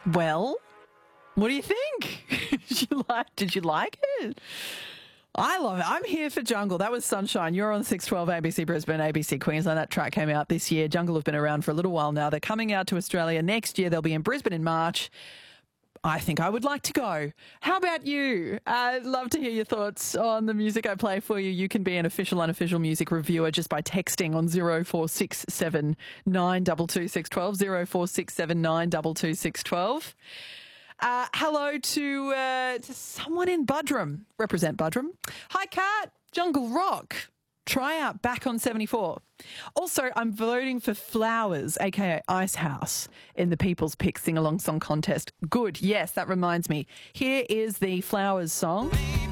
Well, what do you think? Did you like it? I love it. I'm here for Jungle. That was Sunshine. You're on 612 ABC Brisbane, ABC Queensland. That track came out this year. Jungle have been around for a little while now. They're coming out to Australia next year. They'll be in Brisbane in March. I think I would like to go. How about you? I'd love to hear your thoughts on the music I play for you. You can be an official, unofficial music reviewer just by texting on 0467 922 612, 0467 922 612. Hello to someone in Buderim. Represent Buderim. Hi, Kat. Jungle Rock. Try out back on 74. Also, I'm voting for Flowers, a.k.a. Icehouse, in the People's Pick Sing-Along Song Contest. Good. Yes, that reminds me. Here is the Flowers song.